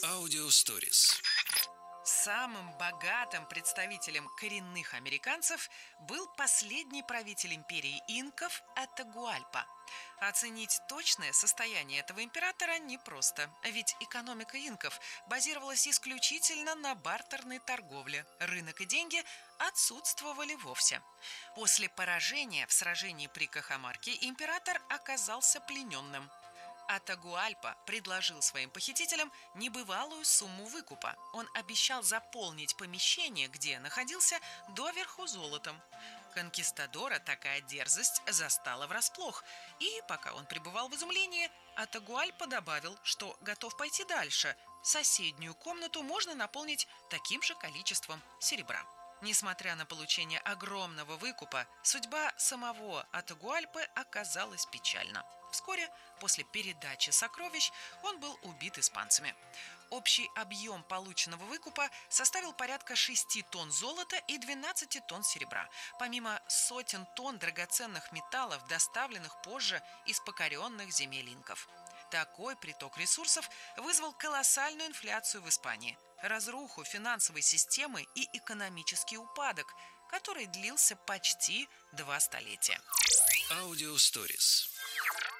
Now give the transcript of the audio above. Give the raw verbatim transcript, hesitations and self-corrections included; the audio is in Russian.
Аудиосторис. Самым богатым представителем коренных американцев был последний правитель империи инков Атагуальпа. Оценить точное состояние этого императора непросто, ведь экономика инков базировалась исключительно на бартерной торговле. Рынок и деньги отсутствовали вовсе. После поражения в сражении при Кахамарке император оказался плененным. Атагуальпа предложил своим похитителям небывалую сумму выкупа. Он обещал заполнить помещение, где находился, доверху золотом. Конкистадора такая дерзость застала врасплох, и, пока он пребывал в изумлении, Атагуальпа добавил, что готов пойти дальше. Соседнюю комнату можно наполнить таким же количеством серебра. Несмотря на получение огромного выкупа, судьба самого Атагуальпы оказалась печальна. Вскоре после передачи сокровищ он был убит испанцами. Общий объем полученного выкупа составил порядка шести тонн золота и двенадцати тонн серебра, помимо сотен тонн драгоценных металлов, доставленных позже из покоренных земель инков. Такой приток ресурсов вызвал колоссальную инфляцию в Испании, разруху финансовой системы и экономический упадок, который длился почти два столетия. Аудиосторис.